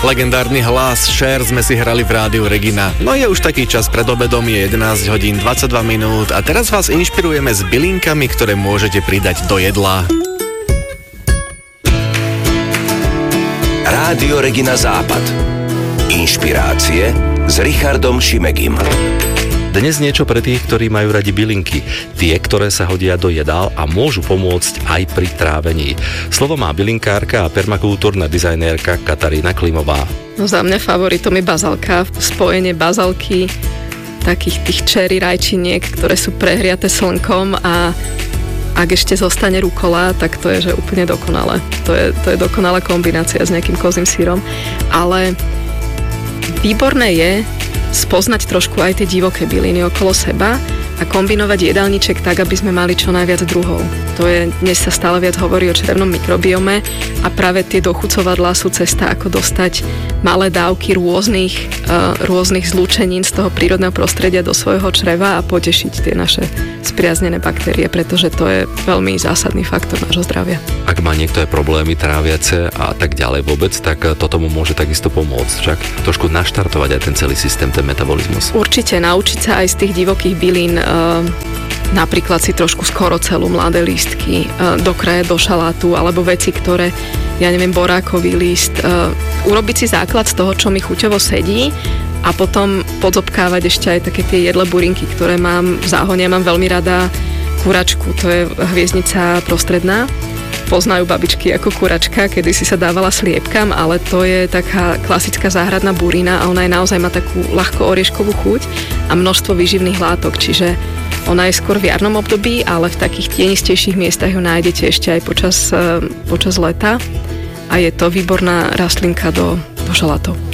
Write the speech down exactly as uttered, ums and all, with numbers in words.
Legendárny hlas Cher sme si hrali v rádiu Regina. No je už taký čas pred obedom, je jedenásť hodín dvadsaťdva minút a teraz vás inšpirujeme s bylinkami, ktoré môžete pridať do jedla. Rádio Regina Západ. Inšpirácie s Richardom Šimegim. Dnes niečo pre tých, ktorí majú radi bylinky. Tie, ktoré sa hodia do jedál a môžu pomôcť aj pri trávení. Slovo má bylinkárka a permakultúrna dizajnérka Katarína Klimová. No za mňa favoritom je bazalka. Spojenie bazalky, takých tých čeri rajčiniek, ktoré sú prehriaté slnkom a ak ešte zostane rukola, tak to je že úplne dokonalé. To je, to je dokonalá kombinácia s nejakým kozím sírom. Ale výborné je spoznať trošku aj tie divoké byliny okolo seba a kombinovať jedálniček tak, aby sme mali čo najviac druhov. To je, dnes sa stále viac hovorí o črevnom mikrobiome a práve tie dochucovadlá sú cesta, ako dostať malé dávky rôznych, uh, rôznych zlúčenín z toho prírodného prostredia do svojho čreva a potešiť tie naše spriaznené baktérie, pretože to je veľmi zásadný faktor nášho zdravia. Ak má niekto aj problémy tráviace a tak ďalej vôbec, tak toto mu môže takisto pomôcť. Však trošku naštartovať aj ten celý systém, ten metabolizmus. Určite, naučiť sa aj z tých divokých bylín, uh, napríklad si trošku skoro celú mladé lístky uh, dokrajať do šalátu, alebo veci, ktoré, ja neviem, borákový list, uh, urobiť si základ z toho, čo mi chuťovo sedí a potom podzobkávať ešte aj také tie jedlé burinky, ktoré mám v záhone. Ja mám veľmi rada kuračku, to je hviezdica prostredná. Poznajú babičky ako kuračka, kedy si sa dávala sliepkam, ale to je taká klasická záhradná burina a ona je naozaj má takú ľahko orieškovú chuť a množstvo výživných látok, čiže ona je skôr v jarnom období, ale v takých tienistejších miestach ju nájdete ešte aj počas, počas leta a je to výborná rastlinka do, do šalátov.